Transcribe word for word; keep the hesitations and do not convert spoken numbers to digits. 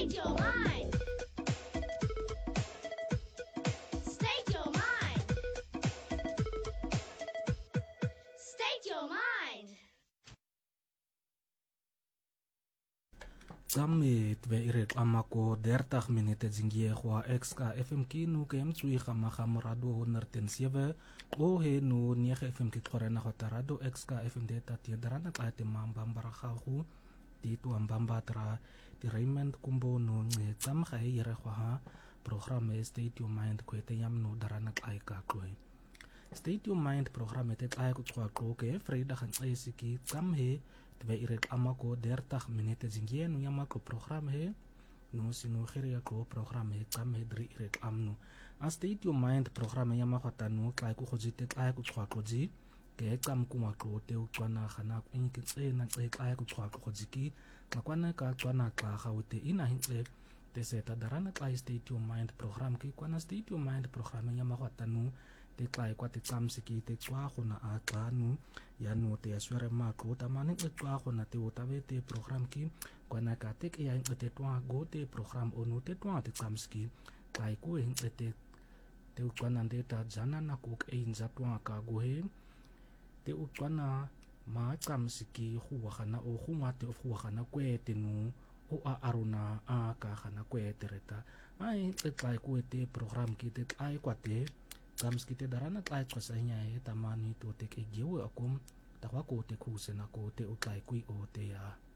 State your mind. State your mind. State your mind. Tsamme tve iret amako dertig minute zingie kwa X K F M kinu kem tsui khama khamrado honderd zeven o he no nege F M ki tkorena khotarado X K F M data ti darana tlate mamba mbarakhagu ti tu ambamba tra di Raymond kumbo no nge tsam kha ire kwa ha program State Your Mind kwete yam no darana tlai ka kloy State Your Mind program te tlai ku tswa kloke Vrydag en tsiki tsam he tve iret amako dertig minute zingie no yamako program he no sino khiria ko program he tsam he dri iret amno a State Your Mind program yamako tanu tlai ku khojite tlai ku tswa kloji ke tsam ku ma ko te utswana khana ku inki tsena tse tlai ku tswa klojiki tlakwana ka tswana tla khawte ina hintle te seta darana tlai State Your Mind program ki kwana State Your Mind program yamako tanu te tlai kwa te tsam siki te tswa khona a tlanu ya no te aswere ma ko ta mani te tswa khona te utabe te program ki kwana ka te ke ya te twa go te program onu te twa te tsam siki tlai ku hin te te ukwana data jana na ku ke inza twa ka go he te ukwana ma tsam siki khuwa khana o khunga te khuwa khana kwe te no o a aruna a ka khana kwe te reta ai te tlai ku te program ki te tlai kwa te Kams kita darana tlai tsasanya e tamani to te ke giwe akum takwa ko te kusena ko te utlai kui o te ya